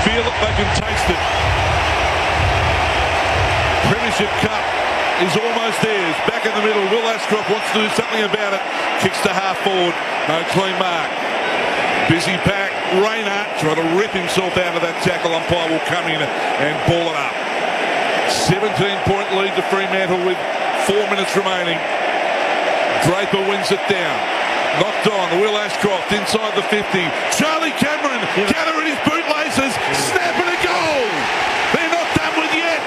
feel it, they can taste it. Premiership Cup is almost theirs. Back in the middle, Will Ashcroft wants to do something about it. Kicks to half forward, no clean mark. Busy pack, Rayner trying to rip himself out of that tackle. Umpire will come in and ball it up. 17-point lead to Fremantle with 4 minutes remaining. Draper wins it down. Knocked on, Will Ashcroft inside the 50. Charlie Cameron gathering his bootlaces, snapping a goal. They're not done with yet.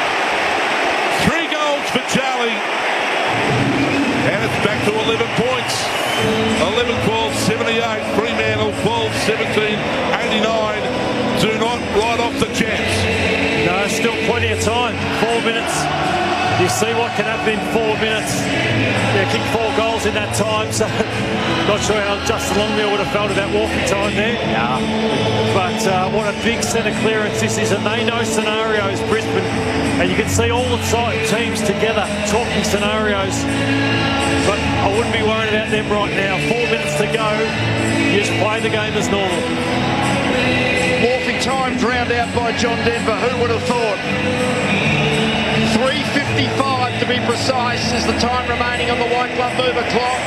3 goals for Charlie. And it's back to 11 points. 11-12, 78. Fremantle 12-17, 89. Do not write off the chance. No, still plenty of time. 4 minutes. You see what can happen in 4 minutes. They kicked 4 goals in that time, so not sure how Justin Longmire would have felt about walking time there. Yeah. But what a big set of clearance this is, and they know scenarios, Brisbane. And you can see all the teams together talking scenarios. But I wouldn't be worried about them right now. 4 minutes to go. You just play the game as normal. Walking time drowned out by John Denver. Who would have thought? 3:55 to be precise is the time remaining on the White Glove Mover clock.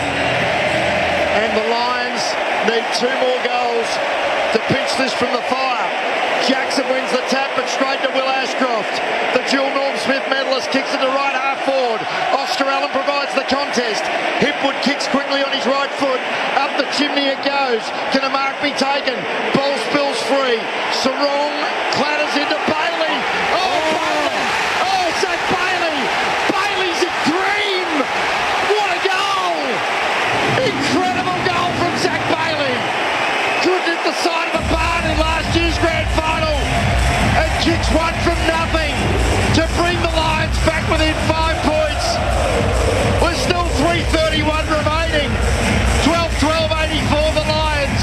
And the Lions need 2 more goals to pinch this from the fire. Jackson wins the tap, but straight to Will Ashcroft. The dual Norm Smith medalist kicks it to right half forward. Oscar Allen provides the contest. Hipwood kicks quickly on his right foot. Up the chimney it goes. Can a mark be taken? Ball spills free. Sarong clatters into Bailey. Oh, Bailey! Oh, Zach Bailey! Bailey's a dream! What a goal! Incredible goal from Zach Bailey. Could hit the side of the barn in last year's grand final. And kicks one from nothing to bring the Lions back within 5 points. With still 3:31 remaining. 12-12-84 the Lions.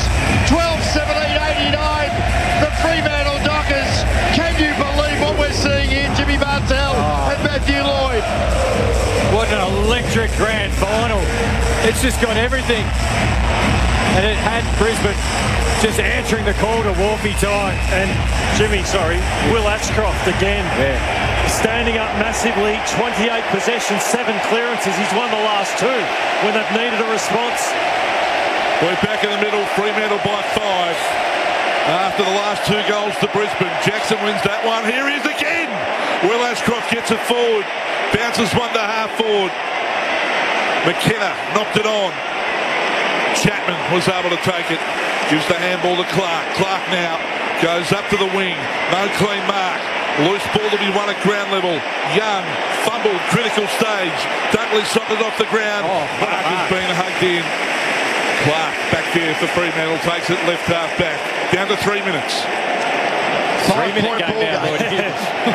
12-17-89 the Fremantle Dockers. Can you believe what we're seeing here? Jimmy Bartell and Matthew Lloyd. What an electric grand final. It's just got everything. And it had Brisbane just answering the call to Wharfie time. And Will Ashcroft again. Yeah. Standing up massively, 28 possessions, 7 clearances. He's won the last 2 when they've needed a response. We're back in the middle, Fremantle by 5. After the last 2 goals to Brisbane, Jackson wins that one. Here he is again. Will Ashcroft gets it forward. Bounces one to half forward. McKenna knocked it on. Chapman was able to take it. Gives the handball to Clark. Clark now goes up to the wing. No clean mark. Loose ball to be won at ground level. Young fumbled, critical stage. Dunkley shot it off the ground. Mark has been hugged in. Clark back there for Fremantle. Takes it left half back. Down to 3 minutes. 3-minute game now, boys.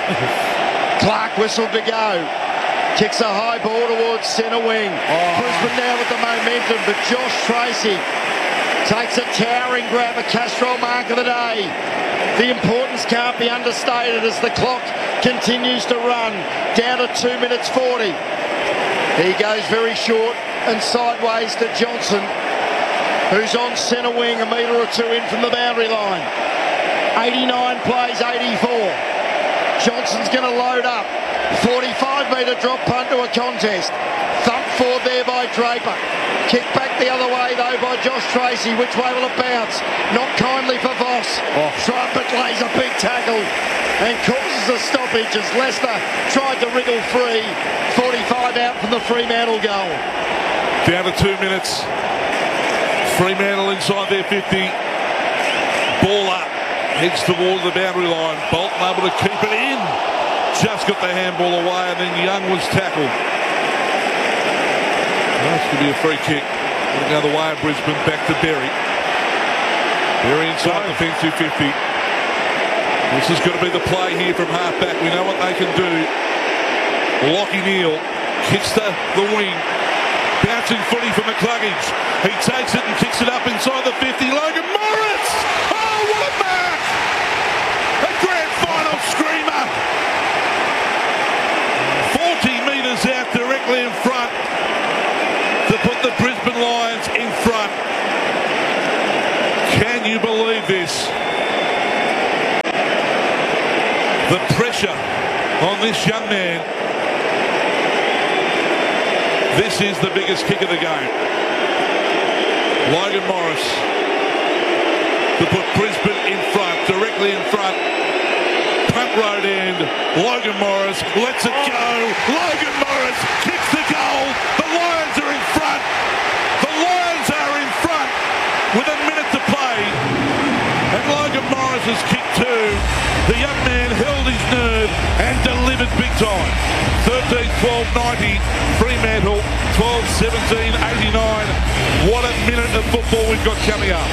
Clark whistled to go. Kicks a high ball towards centre wing. Brisbane now with the momentum, but Josh Tracy takes a towering grab, a Castrol mark of the day. The importance can't be understated as the clock continues to run. Down to 2 minutes 40. He goes very short and sideways to Johnson, who's on centre wing, a metre or 2 in from the boundary line. 89 plays 84. Johnson's going to load up. 45-metre drop punt to a contest. Thump forward there by Draper. Kick back the other way though by Josh Tracy. Which way will it bounce? Not kindly for Voss. Trumpet lays a big tackle and causes a stoppage as Leicester tried to wriggle free. 45 out from the Fremantle goal. Down to 2 minutes. Fremantle inside their 50. Ball up. Heads toward the boundary line. Bolton able to keep it in. Just got the handball away and then Young was tackled. That's going to be a free kick. The other way of Brisbane, back to Berry. Berry inside the fence, 250. This is going to be the play here from half-back. We know what they can do. Lockie Neal kicks to the wing. Bouncing footy for McCluggage. He takes it and kicks it up inside the 50. Logan Morris! Oh, what a mark! A grand final screamer! 40 metres out directly in front to put the Brisbane Lions in front. Can you believe this? The pressure on this young man. This is the biggest kick of the game. Logan Morris to put Brisbane in front, directly in front. Punt road end. Logan Morris lets it go. Logan Morris kicks the goal. The Lions are in front. The Lions are in front with a minute to play. And Logan Morris has kicked two. The young man held his nerve and delivered big time. 13-12-90, Fremantle, 12-17-89. What a minute of football we've got coming up.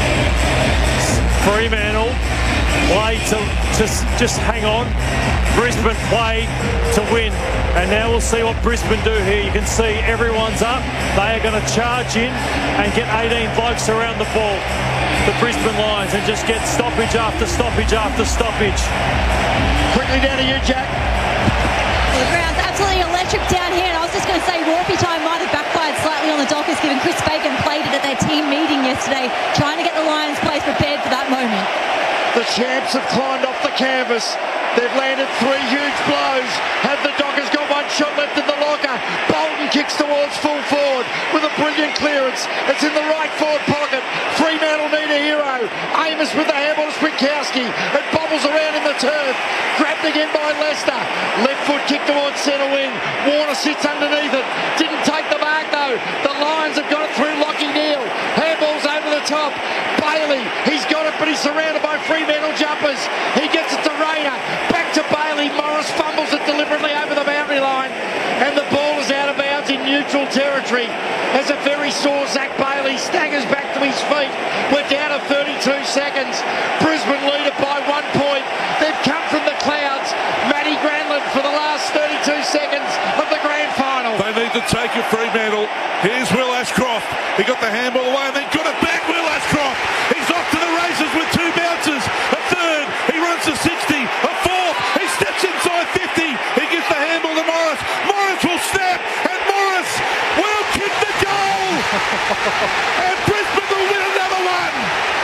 Fremantle play to just hang on. Brisbane play to win. And now we'll see what Brisbane do here. You can see everyone's up. They are going to charge in and get 18 blokes around the ball. The Brisbane Lions, and just get stoppage after stoppage after stoppage. Quickly down to you, Jack. The ground's absolutely electric down here, and I was just going to say Warpy time might have backfired slightly on the Dockers, given Chris Fagan played it at their team meeting yesterday, trying to get the Lions players prepared for that moment. The champs have climbed off the canvas. They've landed three huge blows. Have the Dockers got one shot left in the locker? Bolton kicks towards full forward with a brilliant clearance. It's in the right forward pocket. Fremantle need a hero. Amos with the handball to Swinkowski. It bobbles around in the turf. Grabbed again by Leicester. Left foot kick towards centre wing. Warner sits underneath it. Didn't take the mark though. The Lions have got it through Lockie Neal. Handball's over the top. Bailey, he's got it, but he's surrounded by Fremantle jumpers. He gets it to Rayner. Back to Bailey. Morris fumbles it deliberately over the boundary line. And the ball is out of bounds in neutral territory. As a very sore Zach Bailey staggers back to his feet. We're down to 32 seconds. Brisbane lead it by 1 point. They've come from the clouds. Matty Granlund for the last 32 seconds of the grand final. They need to take it, Fremantle. Here's Will Ashcroft. He got the handball away and then got it back. Will Ashcroft. He's off to the races with two bounces. A third. He runs to 60. A fourth. He steps inside 50. He gives the handball to Morris. Morris will snap and Morris will kick the goal. And Brisbane will win another one.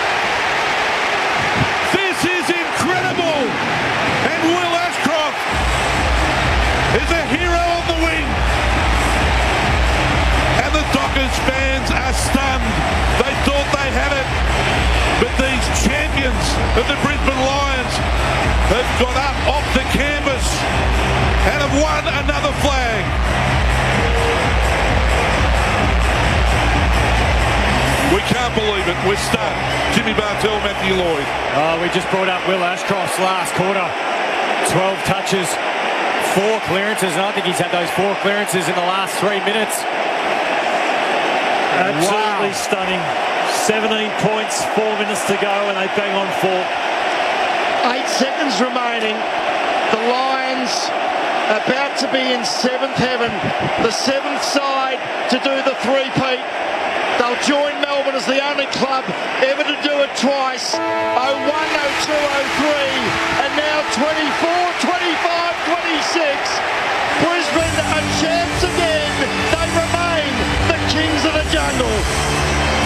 This is incredible. And Will Ashcroft is a hero on the wing. And the Dockers fans are stunned. They thought they had it. But these champions of the Brisbane Lions have got up off the canvas and have won another flag. We can't believe it. We're stunned. Jimmy Bartell, Matthew Lloyd. We just brought up Will Ashcroft's last quarter. 12 touches, 4 clearances, and I think he's had those 4 clearances in the last 3 minutes. Absolutely stunning. 17 points, 4 minutes to go, and they bang on 4. 8 seconds remaining. The Lions about to be in 7th heaven. The 7th side to do the three-peat. They'll join Melbourne as the only club ever to do it twice. 01, 02, 03.